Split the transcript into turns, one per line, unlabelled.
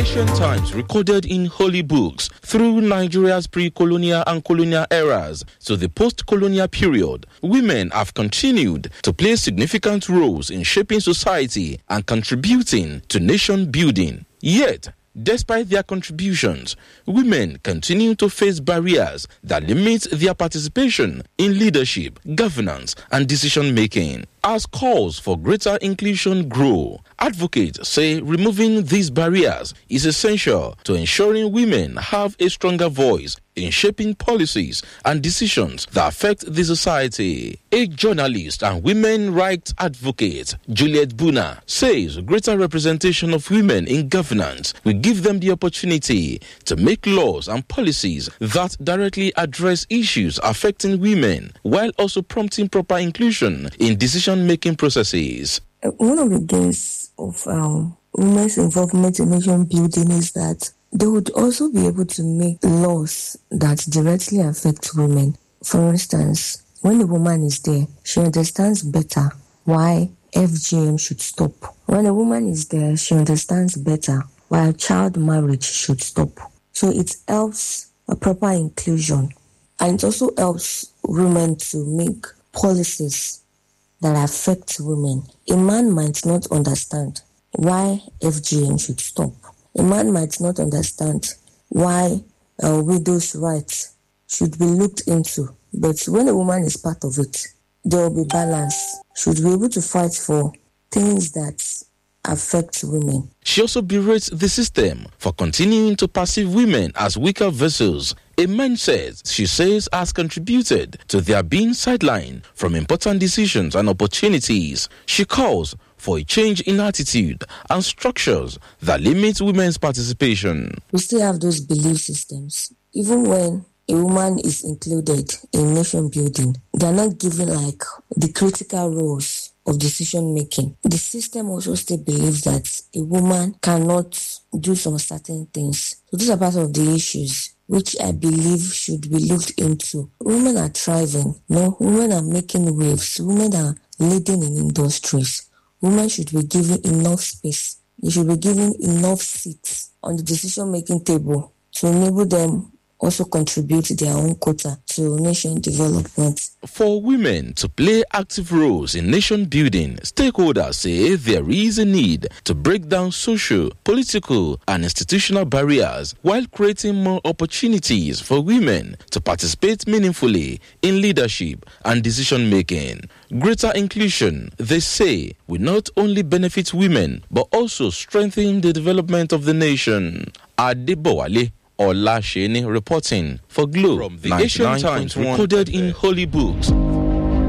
Ancient times recorded in holy books through Nigeria's pre-colonial and colonial eras to the post-colonial period, women have continued to play significant roles in shaping society and contributing to nation building. Yet, despite their contributions, women continue to face barriers that limit their participation in leadership, governance, and decision-making. As calls for greater inclusion grow, advocates say removing these barriers is essential to ensuring women have a stronger voice in shaping policies and decisions that affect the society. A journalist and women rights advocate, Juliet Buna, says greater representation of women in governance will give them the opportunity to make laws and policies that directly address issues affecting women, while also prompting proper inclusion in decision-making processes.
One of the gains of women's involvement in nation building is that they would also be able to make laws that directly affect women. For instance, when a woman is there, she understands better why FGM should stop. When a woman is there, she understands better why child marriage should stop. So it helps a proper inclusion. And it also helps women to make policies that affect women. A man might not understand why FGM should stop. A man might not understand why widows' rights should be looked into. But when a woman is part of it, there will be balance. Should be able to fight for things that affect women.
She also berates the system for continuing to perceive women as weaker vessels, a mindset she says has contributed to their being sidelined from important decisions and opportunities. She calls for a change in attitude and structures that limit women's participation.
We still have those belief systems. Even when a woman is included in nation building, they are not given the critical roles of decision making. The system also still believes that a woman cannot do some certain things. So these are part of the issues which I believe should be looked into. Women are thriving. No, women are making waves. Women are leading in industries. Women should be given enough space. They should be given enough seats on the decision-making table to enable them also contribute their own quota to nation development.
For women to play active roles in nation building, stakeholders say there is a need to break down social, political, and institutional barriers while creating more opportunities for women to participate meaningfully in leadership and decision-making. Greater inclusion, they say, will not only benefit women, but also strengthen the development of the nation. Adebowale Olasheni reporting for Globe. From the Ancient times recorded in holy books.